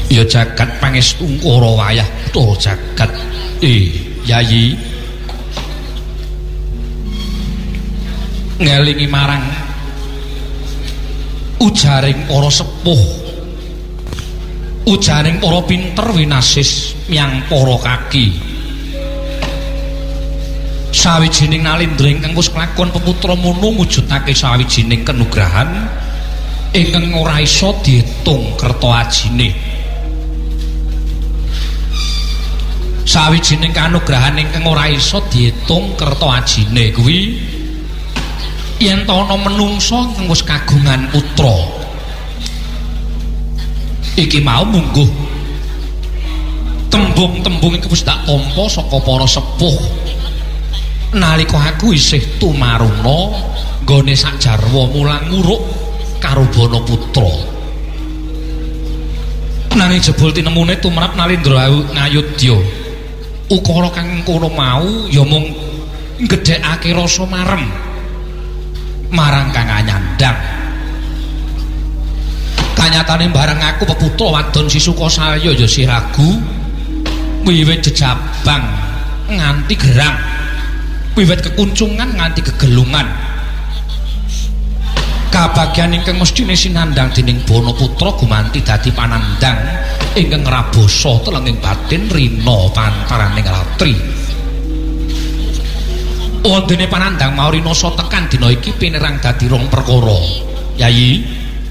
Ya jagat pangestu karo wayah to jagat. Yayi ngelingi marang ujaring para sepuh, ujaring para pinter winasis miang para kaki. Sawijining nalindra ingkang wis kelakon peputra mono mujudake sawijining kanugrahan ingkang ora isa diitung kerta ajine. Sawijining kanugrahan ingkang ora isa diitung kerta ajine kuwi yen ta ana menungsa ingkang wis kagungan putra. Iki mau mungguh tembung-tembung ingkang wis tak tampa saka para sepuh nalika aku isih tumaruna nggone sak jarwa mulang nguruk karo Banaputra. Nanging jebul tinemune tumrap Nalindra Ngayodya. Ukara kang kono mau ya mung gedhekake rasa marem marang Kang Anyandang. Kanyatane bareng aku peputra wadon Sisukasaya ya siragu wiwit jejabang nganti gerang, wiwit kekuncungan nganti kegelungan. Kabagyan ingkang mestine sinandhang dening Banaputra gumanti dadi panandhang ingkang ngrabasa telenging batin rina pantaraning ratri. Wondene panandhang mau rinasa tekan dina iki pinerang dadi rong perkara. Yayi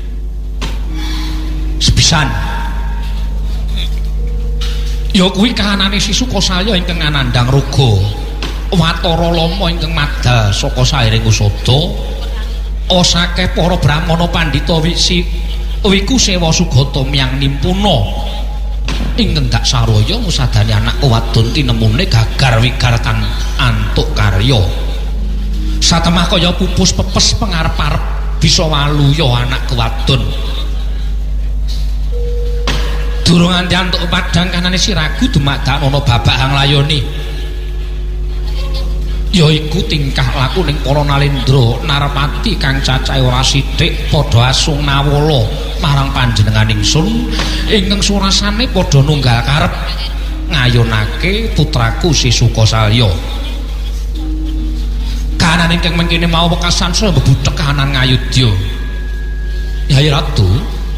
sepisan ya kuwi kahanane Sisukasaya ingkang anandhang ruga Watara Lama ingkang madal saka saering usada osake para brahmana pandhita wiku sewa sugata miyang nimpuna ingkang dak saraya ngusadani anak wadon tinemune gagar wigartan antuk karya satemah kaya pupus pepes pengarep-arep bisa waluya anak wadon. Durung nganti antuk padhang kanane siragu dumadak ana babak nglayoni yaiku tingkah laku ning para Nalindra Narpati kang cacahe ora sithik padha asung nawala marang panjenengan ingsun ingkang surasane padha nunggal karep ngayunake putraku Sisukasaya. Kahanan ingkang mengkene mau wekasan saya bebudhek kahanan Ngayodya. Yai Ratu,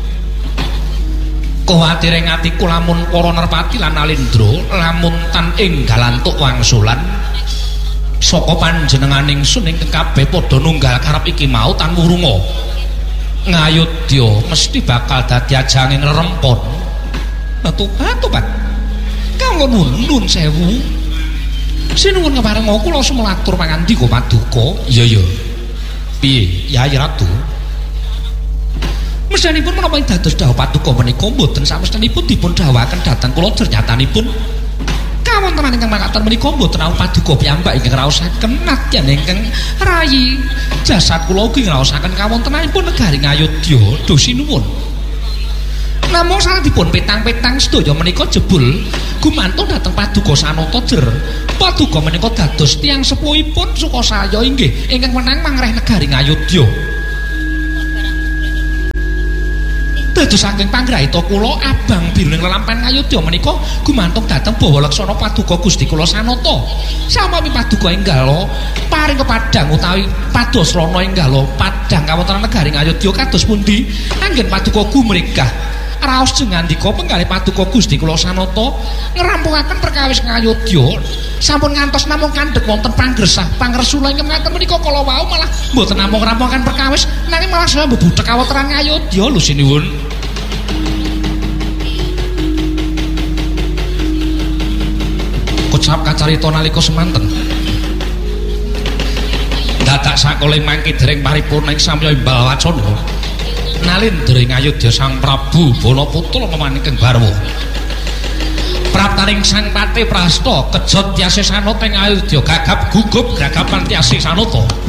kuwatir ing atiku lamun para Narpati lan Nalindra lamun tan enggal antuk wangsulan saka panjenengan ingsun ingkang kabeh padha nunggal karep iki mau tan wurunga Ngayodya mesti bakal dadi ajanging rerempon. Atupat kanggo nuwun sewu sinuwun kepareng kula sumelatur pangandika paduka. Iya piye Yai Ratu, mestanipun menapa dados dawuh paduka menika mboten samestinipun dipun dawuhaken dhateng kula ternyatanipun kawontenan ingkang makaten menika mboten namung paduka piyambak ingkang raosaken nadyan ingkang rayi jasad kula ugi ngraosaken kawontenanipun negari Ngayodya do sinuwun. Namung saladipun petang-petang sedaya menika jebul gumantung dhateng paduka Sanata jer paduka menika dados tiyang sepuhipun Sukasaya inggih ingkang menang mangreh negari Ngayodya. Dados saking panggrahita kula abang biruning lelampahan Ngayodya menika gumantung dhateng bawa laksana paduka Gusti kula Sanata. Sami paduka enggal paring kepadang utawi pados rana enggal padhang kawontenan negari Ngayodya kados pundi anggen paduka gumregah raos jengandika penggalih paduka Gusti kula Sanata ngrampungaken perkawis Ngayodya sampun ngantos namung kandhek wonten panggresah pangresula ingkang ngaten menika kala wau malah mboten namung ngrampungaken perkawis nanging malah saya mbudhek kawontenan Ngayodya lho sinuwun. Kocap kacarita nalika semanten dadak sakala mangke dereng paripurna ing samya imbal wacana Nalindra Ngayodya Sang Prabu Banaputra pamanikeng garwa praptaning Sang Pati Prasta kejot Tyasih Sanata ing Ngayodya gagap gugup gagapan Tyasih Sanata